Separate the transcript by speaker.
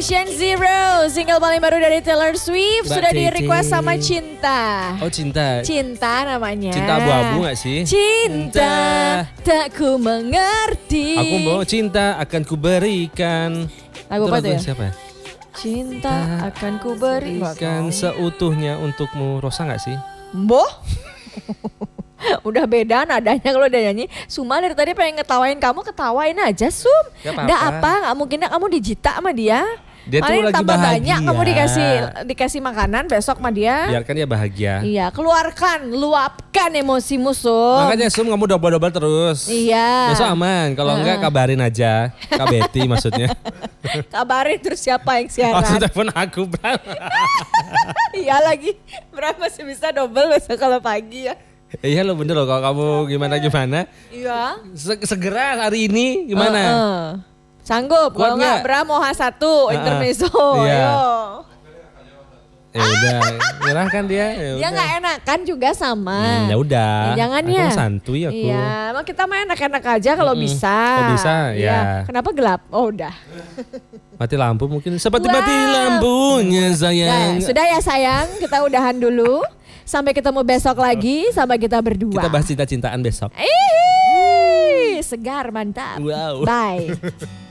Speaker 1: Patient Zero, single paling baru dari Taylor Swift.
Speaker 2: Mbak
Speaker 1: Sudah di
Speaker 2: Tete.
Speaker 1: request sama Cinta.
Speaker 2: Oh cinta.
Speaker 1: Cinta namanya.
Speaker 2: Cinta abu-abu gak sih?
Speaker 1: Cinta tak ku mengerti.
Speaker 2: Aku mau cinta akan kuberikan.
Speaker 1: Lagu apa tuh ya?
Speaker 2: Siapa ya?
Speaker 1: Cinta akan ku berikan.
Speaker 2: Seutuhnya untukmu. Rosa gak sih?
Speaker 1: Boh. Udah beda nadanya kalau udah nyanyi. Suma dari tadi pengen ngetawain kamu, ketawain aja Sum.
Speaker 2: Gak apa-apa.
Speaker 1: Nggak apa, nggak mungkin kamu dijita sama dia.
Speaker 2: Dia tuh
Speaker 1: Paling
Speaker 2: lagi
Speaker 1: tambah
Speaker 2: bahagia.
Speaker 1: banyak kamu dikasih makanan besok sama dia.
Speaker 2: Biarkan dia bahagia.
Speaker 1: Iya, keluarkan, luapkan emosimu Sum.
Speaker 2: Makanya Sum kamu double-double terus.
Speaker 1: Iya.
Speaker 2: Besok aman, kalau enggak kabarin aja. Kak Betty maksudnya.
Speaker 1: Kabarin terus siapa yang siaran.
Speaker 2: Maksud telepon aku Bang.
Speaker 1: Iya lagi, berapa sih bisa double besok kalau pagi ya.
Speaker 2: Iya lo bener loh kalau kamu gimana.
Speaker 1: Iya.
Speaker 2: Segera hari ini gimana?
Speaker 1: Sanggup,
Speaker 2: Kuat
Speaker 1: kalau enggak
Speaker 2: nggak?
Speaker 1: Bram Moha 1 intermezzo.
Speaker 2: Iya.
Speaker 1: Ayo.
Speaker 2: Ya udah, nyerahkan dia.
Speaker 1: Dia nggak enakan juga sama.
Speaker 2: Ya udah.
Speaker 1: Jangan
Speaker 2: Aku
Speaker 1: ya.
Speaker 2: santuy aku.
Speaker 1: Iya, emang kita main enak-enak aja kalau bisa.
Speaker 2: Oh, bisa,
Speaker 1: Iya.
Speaker 2: ya.
Speaker 1: Kenapa gelap? Oh udah.
Speaker 2: Mati lampu mungkin. Seperti
Speaker 1: Wow.
Speaker 2: mati lampunya sayang.
Speaker 1: Nah, sudah ya sayang, kita udahan dulu. Sampai ketemu besok lagi sama kita berdua.
Speaker 2: Kita bahas cinta-cintaan besok.
Speaker 1: Ih, segar mantap.
Speaker 2: Wow.
Speaker 1: Bye.